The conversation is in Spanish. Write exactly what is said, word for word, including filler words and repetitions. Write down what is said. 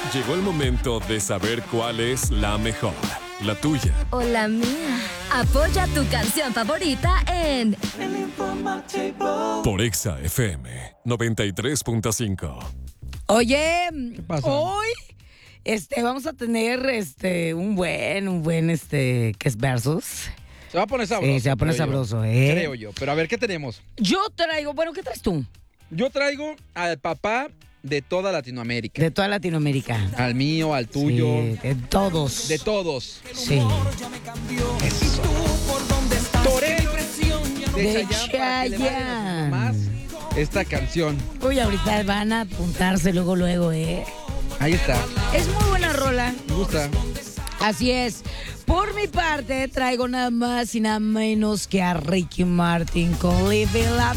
Llegó el momento de saber cuál es la mejor. La tuya. O la mía. Apoya tu canción favorita en El Informativo. Por Exa F M noventa y tres punto cinco. Oye, pasa? hoy este, vamos a tener este, un buen, un buen, este, ¿qué es versus? Se va a poner sabroso. Sí, se va a poner creo yo. sabroso, ¿eh? Creo yo. Pero a ver, ¿qué tenemos? Yo traigo, bueno, ¿qué traes tú? Yo traigo al papá de toda Latinoamérica. De toda Latinoamérica. Al mío, al tuyo. Sí, de todos. De todos. Sí. Eso. Torero de De Chayanne para que le vayan a sus mamás esta canción. Uy, ahorita van a apuntarse luego, luego, ¿eh? Ahí está. Es muy buena rola. Me gusta. Así es. Por mi parte, traigo nada más y nada menos que a Ricky Martin con Live It Up.